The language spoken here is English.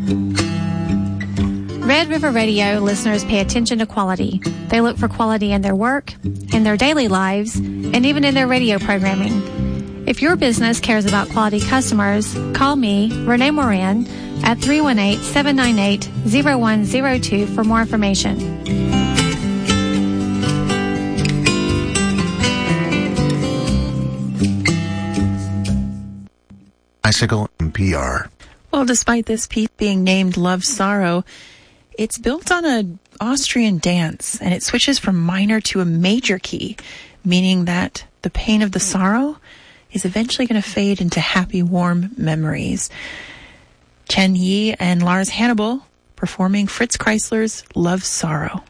Red River Radio listeners pay attention to quality. They look for quality in their work, in their daily lives, and even in their radio programming. If your business cares about quality customers, call me, Renee Moran, at 318-798-0102 for more information. Bicycle NPR. Well, despite this piece being named Love Sorrow, it's built on an Austrian dance, and it switches from minor to a major key, meaning that the pain of the sorrow is eventually going to fade into happy, warm memories. Chen Yi and Lars Hannibal performing Fritz Kreisler's Love Sorrow.